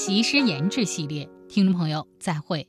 习师研制系列。听众朋友，再会。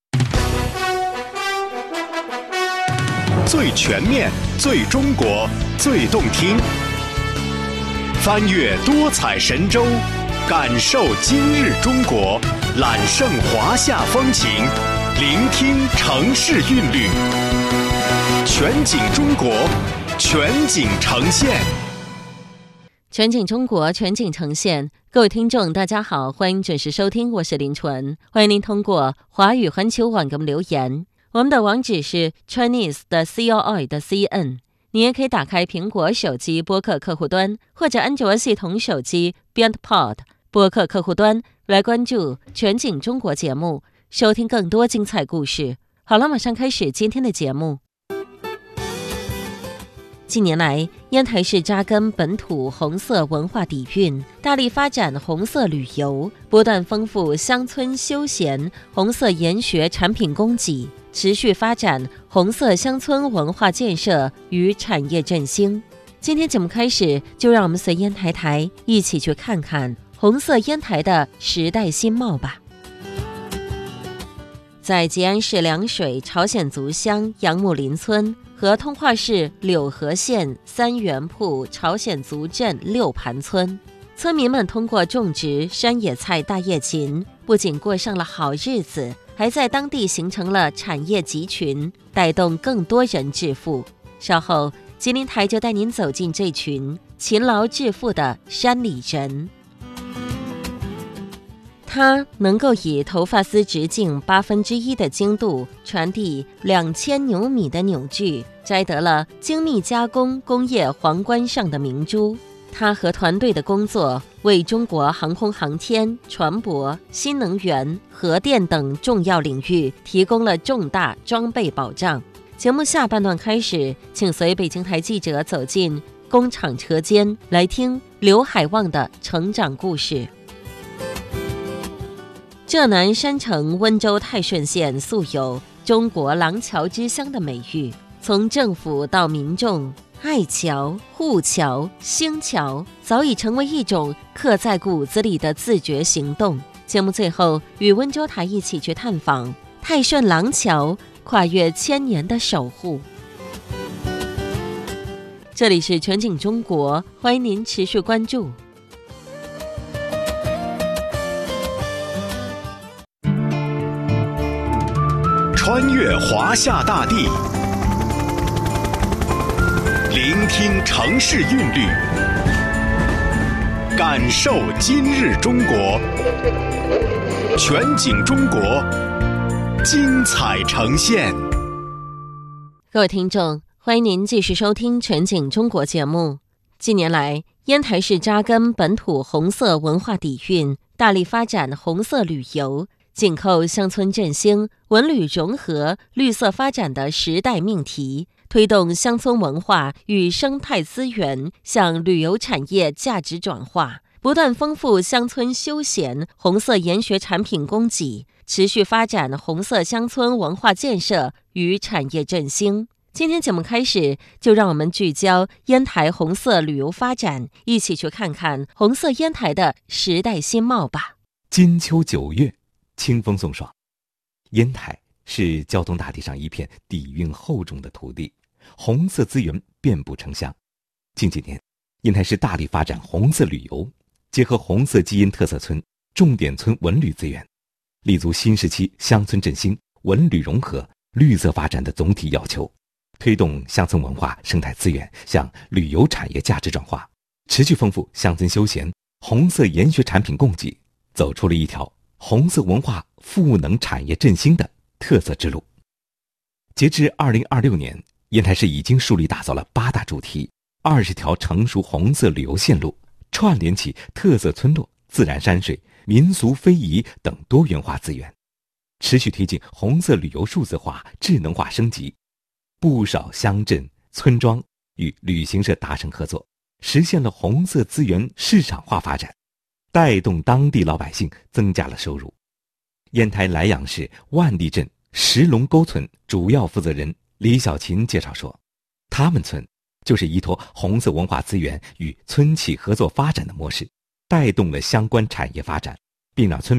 最全面、最中国、最动听，翻越多彩神州，感受今日中国，揽胜华夏风情，聆听城市韵律，全景中国，全景呈现。 全景中国，全景呈现。各位听众大家好，欢迎准时收听，我是林纯。欢迎您通过华语环球网给我们留言，我们的网址是 Chinese 的 COI 的 CN。 你也可以打开苹果手机播客客户端，或者安卓系统手机 BeyondPod 播客客户端来关注全景中国节目，收听更多精彩故事。好了，马上开始今天的节目。近年来，烟台市扎根本土红色文化底蕴，大力发展红色旅游，不断丰富乡村休闲红色研学产品供给，持续发展红色乡村文化建设与产业振兴。今天节目开始，就让我们随烟台台一起去看看红色烟台的时代新貌吧。在吉安市凉水朝鲜族乡杨木林村和通化市柳河县三元铺朝鲜族镇六盘村，村民们通过种植山野菜大叶芹，不仅过上了好日子，还在当地形成了产业集群，带动更多人致富。稍后吉林台就带您走进这群勤劳致富的山里人。它能够以头发丝直径1/8的精度传递2000牛米的扭矩，摘得了精密加工工业皇冠上的明珠。他和团队的工作为中国航空航天、船舶、新能源、核电等重要领域提供了重大装备保障。节目下半段开始，请随北京台记者走进工厂车间，来听刘海旺的成长故事。浙南山城温州泰顺县素有中国廊桥之乡的美誉，从政府到民众，爱桥、护桥、兴桥早已成为一种刻在骨子里的自觉行动。节目最后与温州台一起去探访泰顺廊桥跨越1000年的守护。这里是全景中国，欢迎您持续关注。 穿越华夏大地，聆听城市韵律，感受今日中国，全景中国，精彩呈现。 各位听众，欢迎您继续收听全景中国节目。近年来，烟台市扎根本土红色文化底蕴，大力发展红色旅游，紧扣乡村振兴、文旅融合、绿色发展的时代命题，推动乡村文化与生态资源向旅游产业价值转化，不断丰富乡村休闲红色研学产品供给，持续发展红色乡村文化建设与产业振兴。今天节目开始，就让我们聚焦烟台红色旅游发展，一起去看看红色烟台的时代新貌吧。 金秋9月，清风送爽，烟台是胶东大地上一片底蕴厚重的土地，红色资源遍布城乡。近几年，烟台市大力发展红色旅游，结合红色基因特色村、重点村文旅资源，立足新时期乡村振兴、文旅融合、绿色发展的总体要求，推动乡村文化生态资源向旅游产业价值转化，持续丰富乡村休闲红色研学产品供给，走出了一条红色文化赋能产业振兴的特色之路。截至2026年，烟台市已经树立打造了8大主题、20条成熟红色旅游线路，串联起特色村落、自然山水、民俗非遗等多元化资源，持续推进红色旅游数字化、智能化升级。不少乡镇、村庄与旅行社达成合作，实现了红色资源市场化发展，带动当地老百姓增加了收入。烟台莱阳市万地镇石龙沟村主要负责人李小琴介绍说，他们村就是依托红色文化资源与村企合作发展的模式，带动了相关产业发展，并让村民